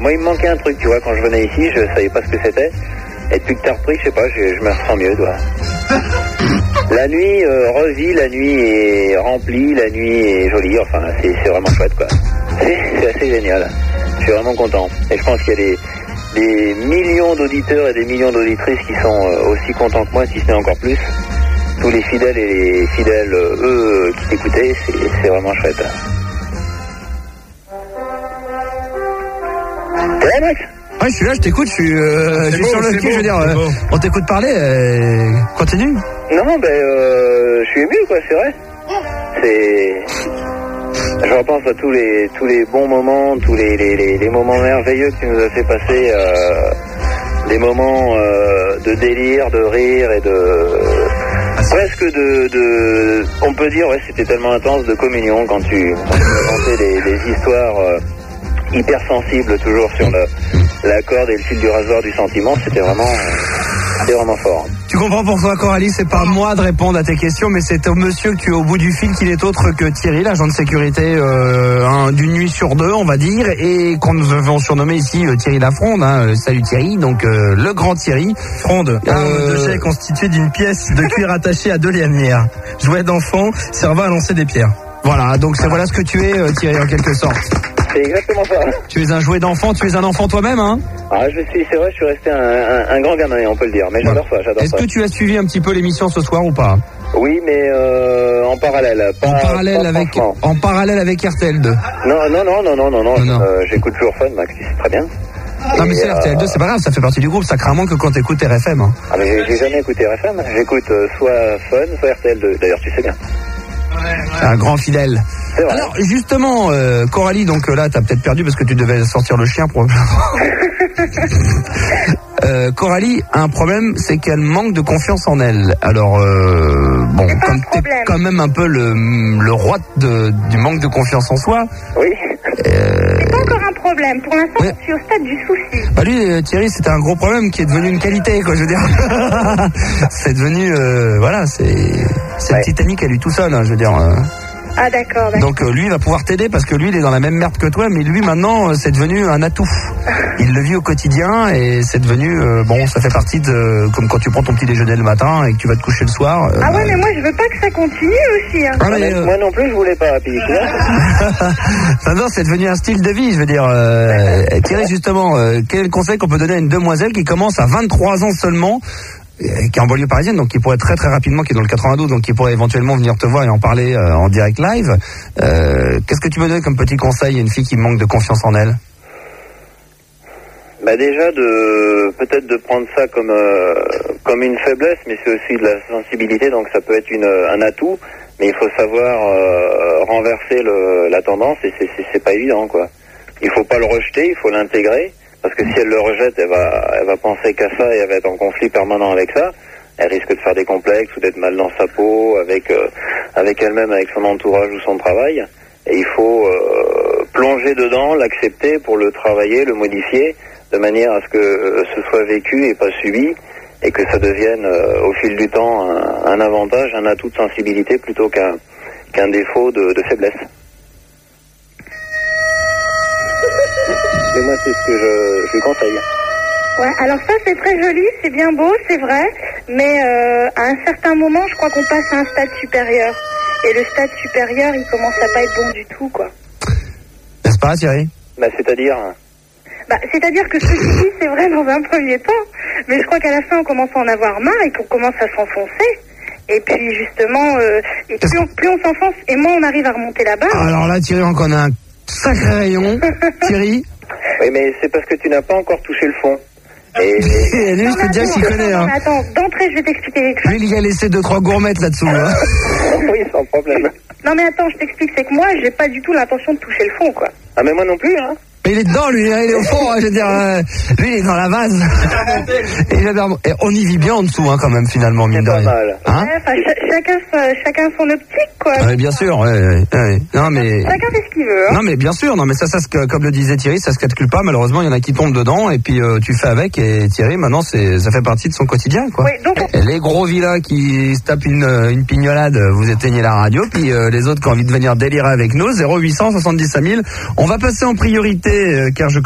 Moi, il me manquait un truc, tu vois, quand je venais ici, je savais pas ce que c'était. Et depuis que t'as repris, je sais pas, je me ressens mieux, toi. La nuit revit, la nuit est remplie, la nuit est jolie, enfin, c'est vraiment chouette, quoi. C'est assez génial. Je suis vraiment content. Et je pense qu'il y a des millions d'auditeurs et des millions d'auditrices qui sont aussi contents que moi, si ce n'est encore plus. Tous les fidèles et les fidèles, eux, qui t'écoutaient, c'est vraiment chouette. T'es là, Max ? Ouais, je suis là, je t'écoute, je suis sur le cul, je veux dire, on t'écoute parler, continue. Non, je suis ému, quoi, c'est vrai. Je repense à tous les bons moments, tous les moments merveilleux que tu nous as fait passer, des moments de délire, de rire et presque on peut dire, ouais, c'était tellement intense, de communion quand tu racontais des histoires hyper sensibles, toujours sur la corde et le fil du rasoir du sentiment. C'était vraiment fort. Tu comprends pourquoi, Coralie, c'est pas moi de répondre à tes questions, mais c'est au monsieur que tu es au bout du fil qui n'est autre que Thierry, l'agent de sécurité d'une nuit sur deux, on va dire, et qu'on nous avons surnommé ici Thierry Lafronde. Hein. Salut Thierry, donc le grand Thierry. Fronde, arme de jet constituée d'une pièce de cuir attachée à deux lianières. Jouet d'enfant servant à lancer des pierres. Voilà, donc voilà ce que tu es, Thierry, en quelque sorte. C'est exactement ça. Tu es un jouet d'enfant, tu es un enfant toi-même, hein? Ah, c'est vrai, je suis resté un grand gamin, on peut le dire, mais j'adore ça, Est-ce que tu as suivi un petit peu l'émission ce soir ou pas? Oui, mais en parallèle. En parallèle avec RTL2. Non. J'écoute toujours Fun, Max, c'est très bien. Non, mais c'est RTL2, c'est pas grave, ça fait partie du groupe, ça craint moins que quand t'écoutes RFM. Hein. Ah, mais j'ai jamais écouté RFM, j'écoute soit Fun, soit RTL2, d'ailleurs, tu sais bien. Un grand fidèle. Alors justement, Coralie, donc là t'as peut-être perdu parce que tu devais sortir le chien probablement. Coralie a un problème, c'est qu'elle manque de confiance en elle. Alors comme t'es quand même un peu le roi du manque de confiance en soi. Oui. C'est pas encore un problème. Pour l'instant, je suis au stade du souci. Bah lui, Thierry, c'était un gros problème qui est devenu une qualité, quoi. Je veux dire, c'est devenu, c'est le Titanic à lui tout seul, hein, je veux dire. Ah d'accord. Donc lui il va pouvoir t'aider parce que lui il est dans la même merde que toi, mais lui maintenant c'est devenu un atout. Il le vit au quotidien et c'est devenu ça fait partie de comme quand tu prends ton petit déjeuner le matin et que tu vas te coucher le soir. Mais moi je veux pas que ça continue aussi. Hein. Moi non plus je voulais pas. Non, c'est devenu un style de vie, je veux dire. Thierry justement, quel conseil qu'on peut donner à une demoiselle qui commence à 23 ans seulement? Qui est en banlieue parisienne, donc qui pourrait très très rapidement, qui est dans le 92, donc qui pourrait éventuellement venir te voir et en parler en direct live. Qu'est-ce que tu peux donner comme petit conseil à une fille qui manque de confiance en elle? Déjà peut-être de prendre ça comme une faiblesse, mais c'est aussi de la sensibilité, donc ça peut être un atout, mais il faut savoir renverser la tendance et c'est pas évident, quoi. Il faut pas le rejeter, il faut l'intégrer. Parce que si elle le rejette, elle va penser qu'à ça et elle va être en conflit permanent avec ça. Elle risque de faire des complexes ou d'être mal dans sa peau avec elle-même, avec son entourage ou son travail. Et il faut plonger dedans, l'accepter pour le travailler, le modifier, de manière à ce que ce soit vécu et pas subi, et que ça devienne au fil du temps un avantage, un atout de sensibilité plutôt qu'un défaut de faiblesse. Et moi, c'est ce que je lui conseille. Ouais, alors ça, c'est très joli, c'est bien beau, c'est vrai, mais à un certain moment, je crois qu'on passe à un stade supérieur. Et le stade supérieur, il commence à pas être bon du tout, quoi. N'est-ce pas, Thierry? C'est-à-dire C'est-à-dire que ce que tu dis, c'est vrai dans un premier temps, mais je crois qu'à la fin, on commence à en avoir marre et qu'on commence à s'enfoncer. Et puis, justement, plus on s'enfonce, et moins on arrive à remonter la barre. Alors là, Thierry, on connaît un sacré rayon. Thierry? Oui, mais c'est parce que tu n'as pas encore touché le fond. Et lui, je peux te dire qu'il connaît. Hein. Attends, d'entrée, je vais t'expliquer quelque chose. Lui, il y a laissé 2-3 gourmettes là-dessous. Hein. Oui, sans problème. Non, mais attends, je t'explique, c'est que moi, j'ai pas du tout l'intention de toucher le fond, quoi. Ah, mais moi non plus, hein. Mais il est dedans, lui, hein, il est au fond, hein, je veux dire, lui, il est dans la vase. Et on y vit bien en dessous, hein, quand même, finalement, mine de rien. Hein, chacun son optique, quoi. Ouais, bien sûr, ouais. Non, mais... Chacun fait ce qu'il veut, hein. Non, mais bien sûr, non, mais ça, comme le disait Thierry, ça se calcule pas, malheureusement, il y en a qui tombent dedans, et puis tu fais avec, et Thierry, maintenant, ça fait partie de son quotidien, quoi. Oui, donc... Et les gros vilains qui se tapent une pignolade, vous éteignez la radio, puis les autres qui ont envie de venir délirer avec nous, 0800 70 5000, on va passer en priorité, car je